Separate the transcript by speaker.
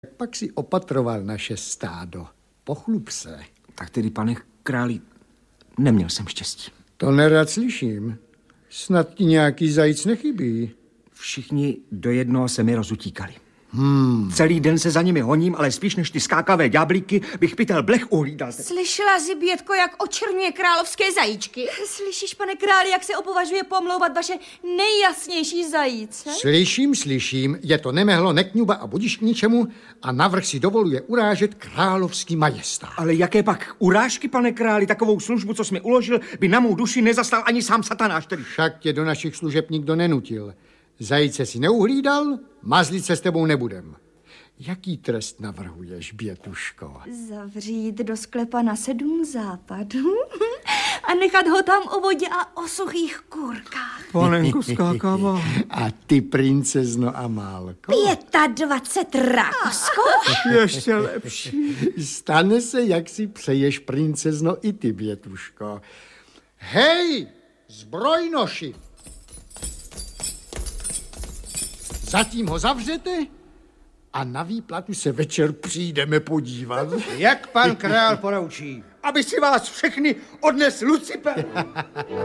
Speaker 1: Pak si opatroval naše stádo. Pochlup se.
Speaker 2: Tak tedy, pane králi, neměl jsem štěstí.
Speaker 1: To nerad slyším. Snad ti nějaký zajíc nechybí.
Speaker 2: Všichni do jednoho se mi rozutíkali. Celý den se za nimi honím, ale spíš než ty skákavé ďáblíky bych pytel blech uhlídal.
Speaker 3: Slyšela jsi, Bětko, jak očerňuje královské zajíčky? Slyšíš, pane králi, jak se opovažuje pomlouvat vaše nejjasnější zajíce?
Speaker 1: Slyším. Je to nemehlo, nekňuba a budiš k ničemu a navrch si dovoluje urážet královský majestát.
Speaker 2: Ale jaké pak urážky, pane králi, takovou službu, co jsi mi uložil, by na mou duši nezastal ani sám satanáš tedy.
Speaker 1: Však tě do našich služeb nikdo nenutil. Zajíce si neuhlídal, mazlit se s tebou nebudem. Jaký trest navrhuješ, Bětuško?
Speaker 3: Zavřít do sklepa na 7 západů a nechat ho tam o vodě a o suchých kůrkách.
Speaker 2: Panenko skákavá.
Speaker 1: A ty, princezno Amálko?
Speaker 3: 25 rákosko?
Speaker 2: Ještě lepší.
Speaker 1: Stane se, jak si přeješ, princezno, i ty, Bětuško. Hej, zbrojnoši! Zatím ho zavřete a na výplatu se večer přijdeme podívat.
Speaker 4: Jak pan král poroučí?
Speaker 2: Aby si vás všechny odnes Lucifer.